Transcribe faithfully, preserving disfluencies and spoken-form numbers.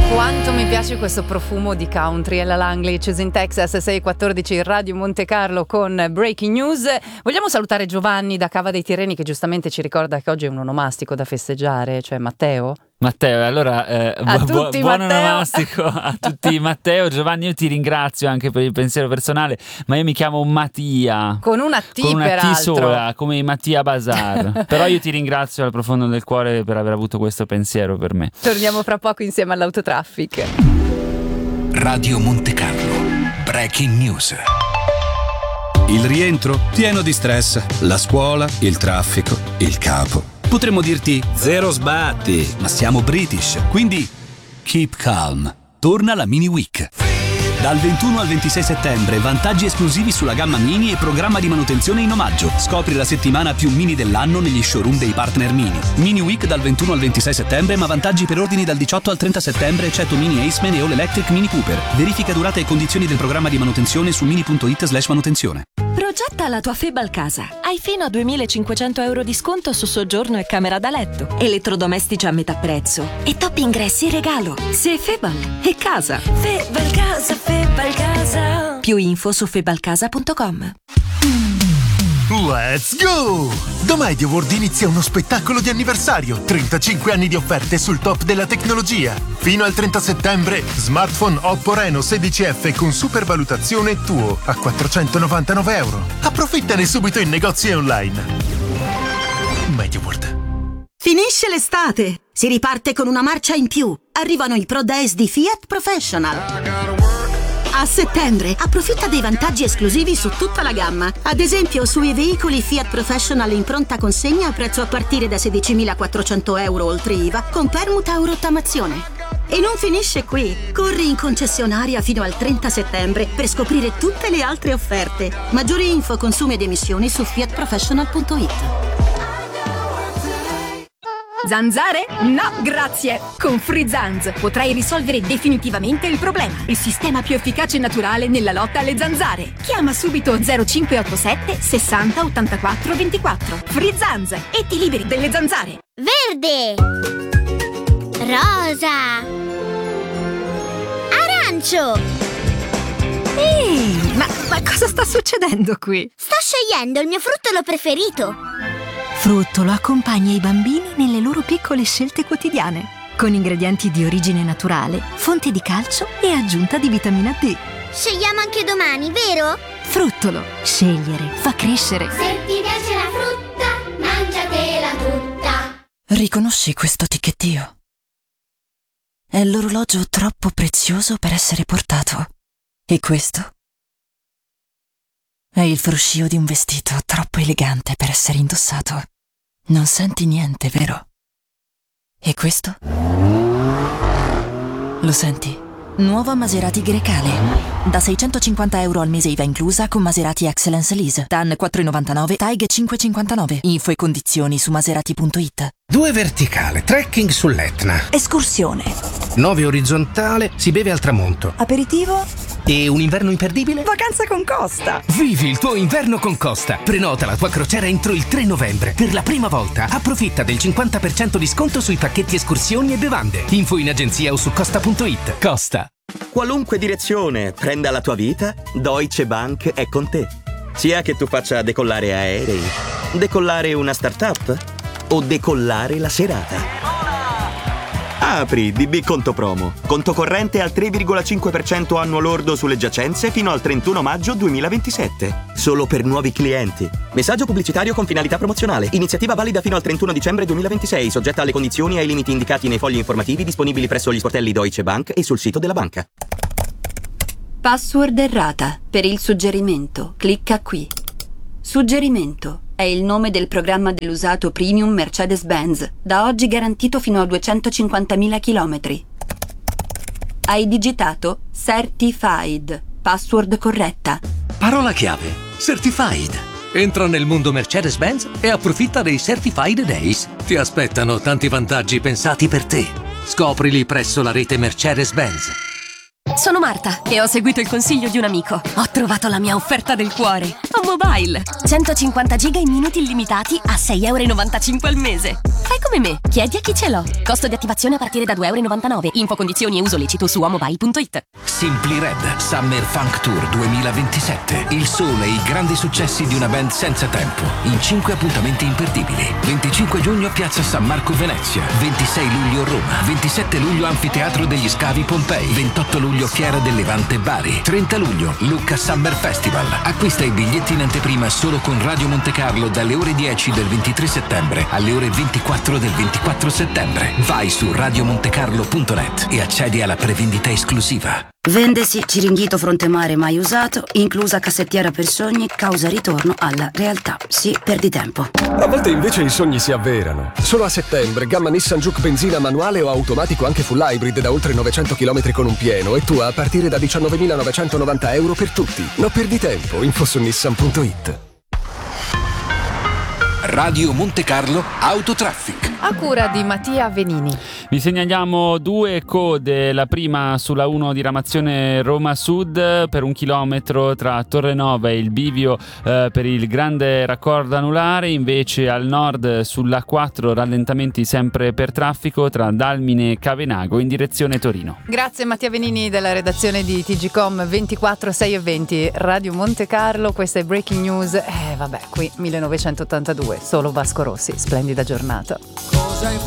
Quanto mi piace questo profumo di country. Ella Langley, Choosing Texas, sei e quattordici, Radio Monte Carlo con Breaking News. Vogliamo salutare Giovanni da Cava dei Tirreni, che giustamente ci ricorda che oggi è un onomastico da festeggiare, cioè Matteo. Matteo, allora eh, a bu- tutti, buon Matteo. onomastico a tutti. Matteo, Giovanni, io ti ringrazio anche per il pensiero personale, ma io mi chiamo Mattia con una T, con una peraltro. T sola, come Mattia Bazar. Però io ti ringrazio dal profondo del cuore per aver avuto questo pensiero per me. Torniamo fra poco insieme all'Autotraffic. Radio Monte Carlo, Breaking News. Il rientro pieno di stress, la scuola, il traffico, il capo. Potremmo dirti zero sbatti, ma siamo British, quindi keep calm. Torna la Mini Week. Dal ventuno al ventisei settembre, vantaggi esclusivi sulla gamma Mini e programma di manutenzione in omaggio. Scopri la settimana più Mini dell'anno negli showroom dei partner Mini. Mini Week dal ventuno al ventisei settembre, ma vantaggi per ordini dal diciotto al trenta settembre, eccetto Mini Aceman e All Electric Mini Cooper. Verifica durata e condizioni del programma di manutenzione su mini punto it slash manutenzione. Progetta la tua Febal casa. Hai fino a duemilacinquecento euro di sconto su soggiorno e camera da letto. Elettrodomestici a metà prezzo. E top ingressi in regalo. Se è Febal, è casa. Febal casa, Febal casa. Più info su febalcasa punto com. Let's go! Da MediaWorld inizia uno spettacolo di anniversario. trentacinque anni di offerte sul top della tecnologia. Fino al trenta settembre, smartphone Oppo Reno sedici F con supervalutazione tuo a quattrocentonovantanove euro. Approfittane subito in negozi e online. MediaWorld. Finisce l'estate! Si riparte con una marcia in più. Arrivano i Pro Days di Fiat Professional. A settembre approfitta dei vantaggi esclusivi su tutta la gamma. Ad esempio sui veicoli Fiat Professional in pronta consegna a prezzo a partire da sedicimilaquattrocento euro oltre I V A con permuta o rottamazione. E non finisce qui. Corri in concessionaria fino al trenta settembre per scoprire tutte le altre offerte. Maggiori info, consumi ed emissioni su fiat professional punto it. Zanzare? No, grazie! Con Free Zanz potrai risolvere definitivamente il problema. Il sistema più efficace e naturale nella lotta alle zanzare. Chiama subito zero cinque otto sette sessanta ottantaquattro ventiquattro. Free Zanz e ti liberi delle zanzare. Verde, rosa, arancio. Ehi, ma, ma cosa sta succedendo qui? Sto scegliendo il mio fruttolo preferito. Fruttolo accompagna i bambini nelle loro piccole scelte quotidiane, con ingredienti di origine naturale, fonte di calcio e aggiunta di vitamina D. Scegliamo anche domani, vero? Fruttolo. Scegliere fa crescere. Se ti piace la frutta, mangiatela tutta. Riconosci questo ticchettio? È l'orologio troppo prezioso per essere portato. E questo? È il fruscio di un vestito troppo elegante per essere indossato. Non senti niente, vero? E questo? Lo senti? Nuova Maserati Grecale. Da seicentocinquanta euro al mese I V A inclusa con Maserati Excellence Lease. T A N quattro virgola novantanove, T A I G cinque virgola cinquantanove. Info e condizioni su maserati punto it. Due verticale, trekking sull'Etna. Escursione. Nove orizzontale, si beve al tramonto. Aperitivo? E un inverno imperdibile? Vacanza con Costa. Vivi il tuo inverno con Costa. Prenota la tua crociera entro il tre novembre. Per la prima volta approfitta del cinquanta per cento di sconto sui pacchetti escursioni e bevande. Info in agenzia o su costa punto it. Costa. Qualunque direzione prenda la tua vita, Deutsche Bank è con te. Sia che tu faccia decollare aerei, decollare una startup o decollare la serata. Apri D B Conto Promo. Conto corrente al tre virgola cinque per cento annuo lordo sulle giacenze fino al trentuno maggio duemilaventisette. Solo per nuovi clienti. Messaggio pubblicitario con finalità promozionale. Iniziativa valida fino al trentuno dicembre duemilaventisei, soggetta alle condizioni e ai limiti indicati nei fogli informativi disponibili presso gli sportelli Deutsche Bank e sul sito della banca. Password errata. Per il suggerimento, clicca qui. Suggerimento. È il nome del programma dell'usato premium Mercedes-Benz, da oggi garantito fino a duecentocinquantamila chilometri. Hai digitato Certified, password corretta. Parola chiave, Certified. Entra nel mondo Mercedes-Benz e approfitta dei Certified Days. Ti aspettano tanti vantaggi pensati per te. Scoprili presso la rete Mercedes-Benz. Sono Marta e ho seguito il consiglio di un amico. Ho trovato la mia offerta del cuore. A Mobile. centocinquanta giga in minuti illimitati a sei virgola novantacinque euro al mese. Fai come me, chiedi a chi ce l'ho. Costo di attivazione a partire da due e novantanove euro. Info, condizioni e uso lecito su uomobile punto it. Simply Red Summer Funk Tour duemilaventisette. Il sole e i grandi successi di una band senza tempo. In cinque appuntamenti imperdibili. venticinque giugno Piazza San Marco Venezia. ventisei luglio Roma. ventisette luglio Anfiteatro degli Scavi Pompei. ventotto luglio Fiera del Levante Bari. trenta luglio Lucca Summer Festival. Acquista i biglietti in anteprima solo con Radio Monte Carlo dalle ore dieci del ventitré settembre alle ore ventiquattro del ventiquattro settembre. Vai su radio montecarlo punto net e accedi alla prevendita esclusiva. Vendesi Ciringhito Frontemare mai usato, inclusa cassettiera per sogni, causa ritorno alla realtà. Sì, perdi tempo. A volte invece i sogni si avverano. Solo a settembre, gamma Nissan Juke benzina manuale o automatico anche full hybrid da oltre novecento chilometri con un pieno e tua a partire da diciannovemilanovancentonovanta euro per tutti. Non perdi tempo, info su nissan punto it. Radio Monte Carlo Autotraffic. A cura di Mattia Venini. Vi segnaliamo due code, la prima sulla uno diramazione Roma Sud per un chilometro tra Torrenova e il bivio eh, per il grande raccordo anulare, invece al nord sulla quattro rallentamenti sempre per traffico tra Dalmine e Cavenago in direzione Torino. Grazie Mattia Venini della redazione di T G Com ventiquattro sei e venti Radio Monte Carlo, questa è Breaking News. Eh vabbè, qui millenovecentottantadue, solo Vasco Rossi, splendida giornata. Cosa hai